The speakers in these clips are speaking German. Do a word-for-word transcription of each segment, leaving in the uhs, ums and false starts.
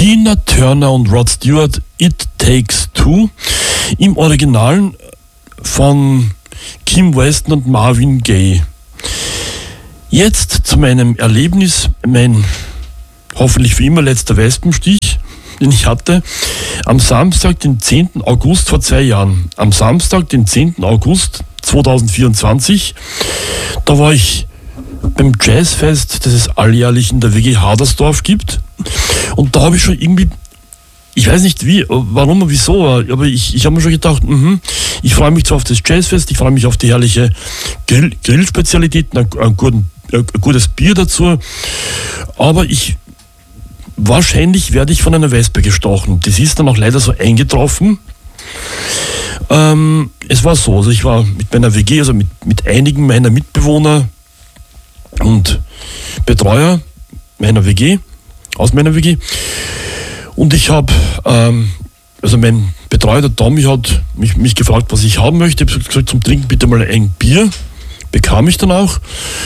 Tina Turner und Rod Stewart, It Takes Two, im Originalen von Kim Weston und Marvin Gaye. Jetzt zu meinem Erlebnis, mein hoffentlich für immer letzter Wespenstich, den ich hatte, am Samstag, den zehnten August vor zwei Jahren. Am Samstag, den zehnten August zweitausendvierundzwanzig, da war ich beim Jazzfest, das es alljährlich in der W G Hadersdorf gibt. Und da habe ich schon irgendwie, ich weiß nicht wie, warum und wieso, aber ich, ich habe mir schon gedacht, mh, ich freue mich zwar auf das Jazzfest, ich freue mich auf die herrliche Grill, Grillspezialitäten, ein, ein, guten, ein gutes Bier dazu, aber ich, wahrscheinlich werde ich von einer Wespe gestochen. Das ist dann auch leider so eingetroffen. Ähm, es war so, also ich war mit meiner W G, also mit, mit einigen meiner Mitbewohner und Betreuer meiner W G, aus meiner W G. Und ich habe, ähm, also mein Betreuer, der Tommy, hat mich, mich gefragt, was ich haben möchte. Ich habe gesagt, zum Trinken bitte mal ein Bier. Bekam ich dann auch.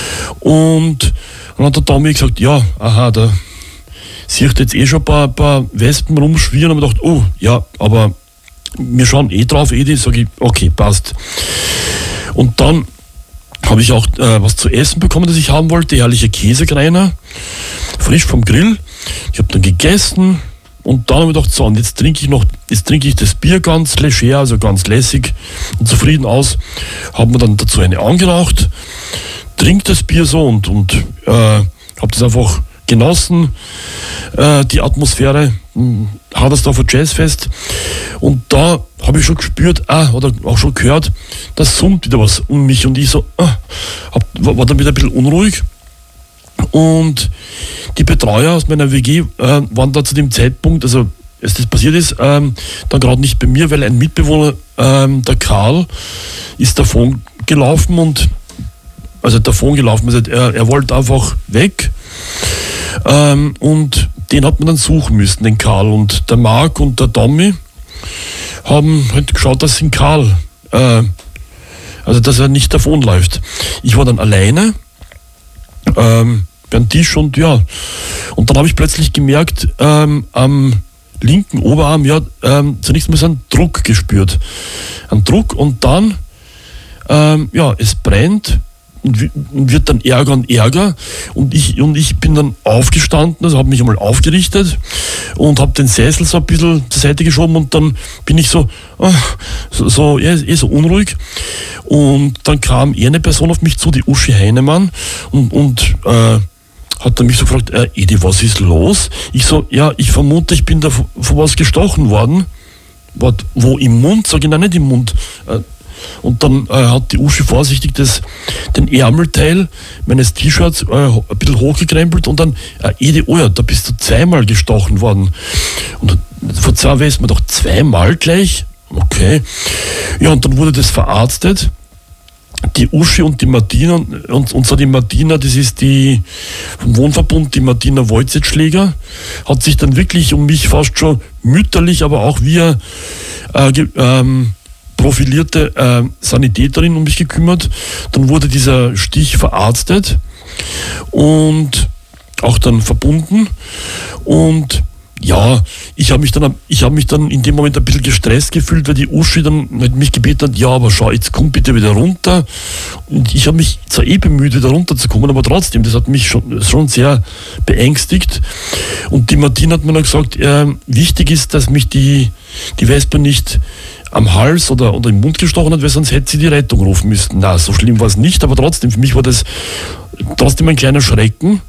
Und dann hat der Tommy gesagt, ja, aha, da sieht jetzt eh schon ein paar, paar Wespen rumschwirren. Und ich gedacht, oh, ja, aber wir schauen eh drauf, Edi. Sage ich, okay, passt. Und dann habe ich auch äh, was zu essen bekommen, das ich haben wollte, herrliche Käsekreiner, frisch vom Grill. Ich habe dann gegessen und dann habe ich gedacht, so, und jetzt trinke ich noch, jetzt trinke ich das Bier ganz leger, also ganz lässig und zufrieden aus. Habe mir dann dazu eine angeraucht, trinke das Bier so und, und äh, habe das einfach genossen, äh, die Atmosphäre, Hadersdorfer Jazzfest. Und da habe ich schon gespürt, ah, oder auch schon gehört, da summt wieder was um mich und ich so, ah, hab, war dann wieder ein bisschen unruhig. Und die Betreuer aus meiner W G äh, waren da zu dem Zeitpunkt, also als das passiert ist, ähm, dann gerade nicht bei mir, weil ein Mitbewohner, ähm, der Karl, ist davon gelaufen und also davon gelaufen, also er, er wollte einfach weg. Ähm, und den hat man dann suchen müssen, den Karl. Und der Marc und der Tommy haben halt geschaut, dass den Karl, äh, also dass er nicht davonläuft. Ich war dann alleine ähm, beim Tisch und ja, und dann habe ich plötzlich gemerkt, ähm, am linken Oberarm, ja, ähm, zunächst mal so einen Druck gespürt. Einen Druck und dann, ähm, ja, es brennt. Und wird dann ärger und ärger und ich, und ich bin dann aufgestanden, also habe mich einmal aufgerichtet und habe den Sessel so ein bisschen zur Seite geschoben und dann bin ich so, ah, so, so, eh, eh so unruhig und dann kam eh eine Person auf mich zu, die Uschi Heinemann und, und äh, hat dann mich so gefragt, äh, Edi, was ist los? Ich so, ja, ich vermute, ich bin da von, von was gestochen worden. Wart, wo im Mund? Sag ich, nein, nicht im Mund. Äh, Und dann äh, hat die Uschi vorsichtig das, den Ärmelteil meines T-Shirts äh, ein bisschen hochgekrempelt und dann, äh, Edi, oh ja, da bist du zweimal gestochen worden. Und vor zwei weiß man doch zweimal gleich? Okay. Ja, und dann wurde das verarztet. Die Uschi und die Martina, und, und so die Martina, das ist die vom Wohnverbund, die Martina Wojcicz-Schläger, hat sich dann wirklich um mich fast schon mütterlich, aber auch wir äh, ge, ähm, profilierte äh, Sanitäterin um mich gekümmert. Dann wurde dieser Stich verarztet und auch dann verbunden. Und ja, ich habe mich dann ich habe mich dann in dem Moment ein bisschen gestresst gefühlt, weil die Uschi dann mich gebeten hat, ja, aber schau, jetzt komm bitte wieder runter. Und ich habe mich zwar eh bemüht, wieder runterzukommen, aber trotzdem, das hat mich schon, schon sehr beängstigt. Und die Martina hat mir dann gesagt, äh, wichtig ist, dass mich die, die Wespe nicht am Hals oder, oder im Mund gestochen hat, weil sonst hätte sie die Rettung rufen müssen. Na, so schlimm war es nicht, aber trotzdem, für mich war das trotzdem ein kleiner Schrecken.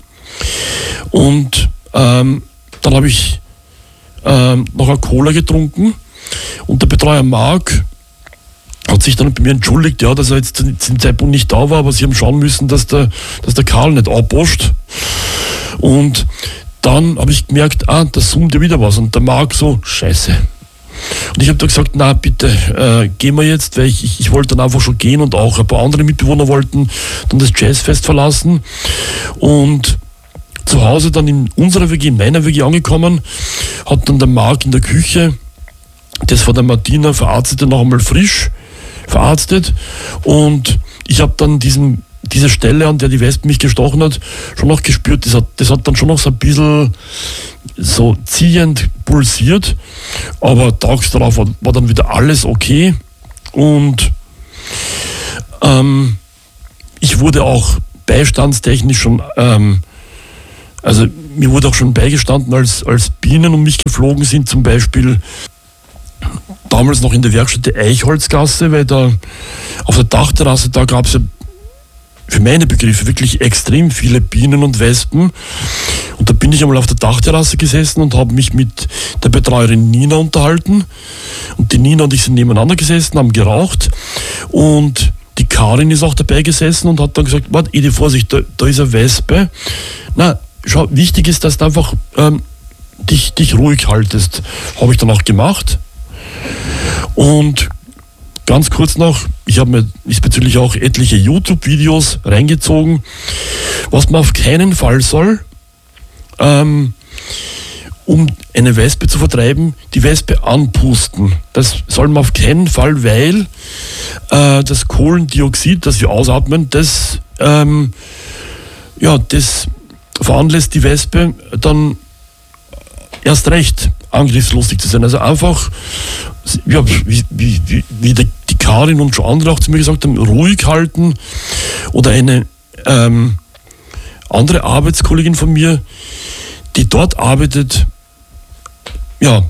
Und ähm, dann habe ich ähm, noch eine Cola getrunken und der Betreuer Marc hat sich dann bei mir entschuldigt, ja, dass er jetzt zu dem Zeitpunkt nicht da war, aber sie haben schauen müssen, dass der, dass der Karl nicht abposcht. Und dann habe ich gemerkt, ah, da summt ja wieder was. Und der Marc so, scheiße. Und ich habe da gesagt, na bitte, äh, gehen wir jetzt, weil ich, ich, ich wollte dann einfach schon gehen und auch ein paar andere Mitbewohner wollten dann das Jazzfest verlassen. Und zu Hause dann in unserer W G, in meiner W G angekommen, hat dann der Marc in der Küche das von der Martina verarztete noch einmal frisch verarztet und ich habe dann diesen diese Stelle, an der die Wespe mich gestochen hat, schon noch gespürt. Das hat, das hat dann schon noch so ein bisschen so ziehend pulsiert, aber tags darauf war, war dann wieder alles okay und ähm, ich wurde auch beistandstechnisch schon, ähm, also mir wurde auch schon beigestanden, als, als Bienen um mich geflogen sind, zum Beispiel damals noch in der Werkstatt der Eichholzgasse, weil da auf der Dachterrasse, da gab es ja für meine Begriffe wirklich extrem viele Bienen und Wespen. Und da bin ich einmal auf der Dachterrasse gesessen und habe mich mit der Betreuerin Nina unterhalten. Und die Nina und ich sind nebeneinander gesessen, haben geraucht. Und die Karin ist auch dabei gesessen und hat dann gesagt, warte, Edi, Vorsicht, da, da ist eine Wespe. Na, schau, wichtig ist, dass du einfach ähm, dich, dich ruhig haltest. Habe ich dann auch gemacht. Und ganz kurz noch, ich habe mir diesbezüglich auch etliche YouTube-Videos reingezogen, was man auf keinen Fall soll, ähm, um eine Wespe zu vertreiben, die Wespe anpusten. Das soll man auf keinen Fall, weil äh, das Kohlendioxid, das wir ausatmen, das, ähm, ja, das veranlasst die Wespe dann erst recht angriffslustig zu sein. Also einfach, ja, wie, wie, wie die Karin und schon andere auch zu mir gesagt haben, ruhig halten. Oder eine ähm, andere Arbeitskollegin von mir, die dort arbeitet, ja,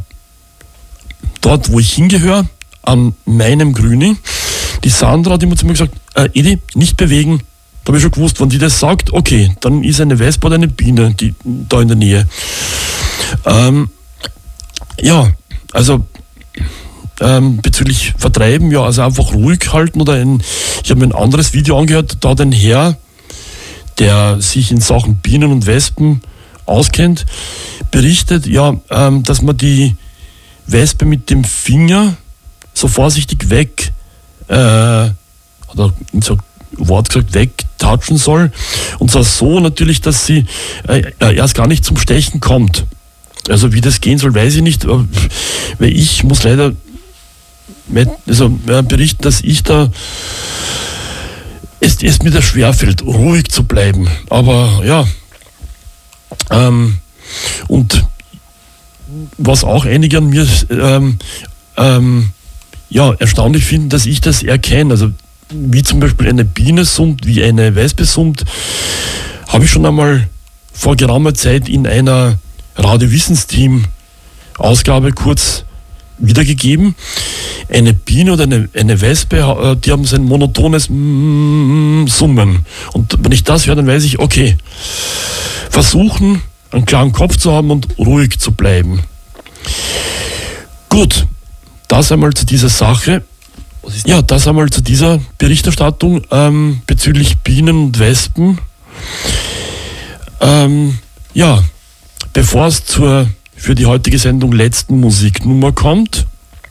dort, wo ich hingehöre, an meinem Grüni, die Sandra hat immer zu mir gesagt, äh, Edi, nicht bewegen. Da habe ich schon gewusst, wenn die das sagt, okay, dann ist eine Wespe oder eine Biene die, da in der Nähe. Ähm, ja, also ähm, bezüglich Vertreiben, ja, also einfach ruhig halten oder ein, ich habe mir ein anderes Video angehört, da hat ein Herr, der sich in Sachen Bienen und Wespen auskennt, berichtet, ja, ähm, dass man die Wespe mit dem Finger so vorsichtig weg, äh, hat er so ein Wort gesagt, wegtatschen soll. Und zwar so natürlich, dass sie äh, erst gar nicht zum Stechen kommt. Also wie das gehen soll, weiß ich nicht, weil ich muss leider also, berichten, dass ich da es, es mir da schwerfällt, ruhig zu bleiben. Aber ja, ähm, und was auch einige an mir ähm, ähm, ja, erstaunlich finden, dass ich das erkenne. Also wie zum Beispiel eine Biene summt, wie eine Wespe summt, habe ich schon einmal vor geraumer Zeit in einer Radio-Wissensteam-Ausgabe kurz wiedergegeben. Eine Biene oder eine, eine Wespe, die haben so ein monotones Summen. Und wenn ich das höre, dann weiß ich, okay, versuchen, einen klaren Kopf zu haben und ruhig zu bleiben. Gut, das einmal zu dieser Sache. Ja, das einmal zu dieser Berichterstattung ähm, bezüglich Bienen und Wespen. Ähm, ja, bevor es zur für die heutige Sendung letzten Musiknummer kommt,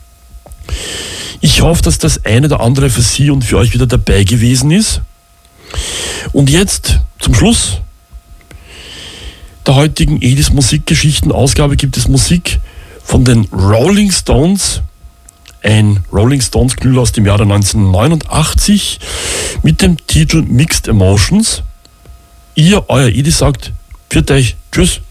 ich hoffe, dass das eine oder andere für Sie und für euch wieder dabei gewesen ist. Und jetzt zum Schluss der heutigen Edis Musikgeschichten-Ausgabe gibt es Musik von den Rolling Stones, ein Rolling Stones Knüller aus dem Jahre neunzehnhundertneunundachtzig mit dem Titel Mixed Emotions. Ihr, euer Edi sagt, pfiat euch, tschüss.